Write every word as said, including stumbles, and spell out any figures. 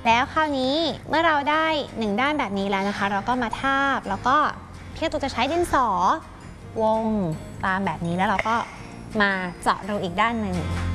แล้วคราวนี้เมื่อเราได้หนึ่งด้านแบบนี้แล้วนะคะเราก็มาทาบแล้วก็พี่การ์ตูนจะใช้ดินสอวงตามแบบนี้แล้วเราก็มาเจาะรูอีกด้านหนึ่ง